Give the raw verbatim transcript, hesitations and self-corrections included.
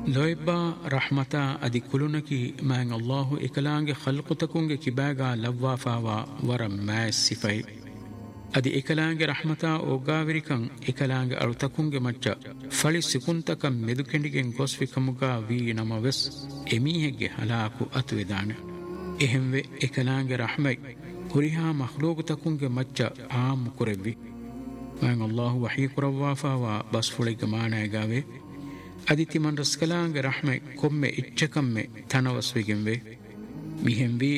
ಲೊಯ್ಬಾ ರಹ್ಮತ ಅದಿ ಕುಲುನಕಿ ಮ್ಯಾಂಗ್ ಅಲ್ಲಾಹು ಇಕಲಾಂಗೆ ಖಲ್ಕುತಕುಂಗೆ ಕಿಬಾಗ ಲವ್ವಾಫಾವಾ ವರ ಮ್ಯಾಸ್ ಸಿಫೈ ಅದಿ ಇಕಲಾಂಗೆ ರಹ್ಮತ ಒಗ್ಗಾವಿರಿಕಂ ಇಕಲಾಂಗೆ ಅಳುತಕುಂಗೆ ಮಚ್ಚ ಫಳಿ ಸಿಕುಂತಕ ಮೆದುಕೆಂಡಿಗೆಂ ಗೊಸ್ವಿಕಮುಗ ವಿ ನಮವೆಸ್ ಎಮೀಹೆಗ್ಗೆ ಹಲಾಕು ಅತುವೆದಾನೆ ಎಹೆಂವೆ ಇಕಲಾಂಗೆ ರಹ್ಮೈ ಹುರಿಹಾ ಮಖ್ಲೂಕುತಕುಂಗೆ ಮಚ್ಚ ಆಮ್ ಕುರೆವ್ವಿ ಮ್ಯಾಂಗ್ ಅಲ್ಲಾಹು ವಹೀ ಕುರವ್ವಾಫಾವಾ ಬಸ್ಫುಳಿಗೆ ಮಾನಾಯಗಾವೆ ಅದಿತಿ ಮನ್ ರಸ್ಕಲಾಂಗೆ ರಹ್ಮೆ ಕೊಮ್ಮೆ ಇಚ್ಚಕಮ್ಮೆ ತನವಸ್ವಿಗೆಂವೆ ಮಿಹೆಂವಿ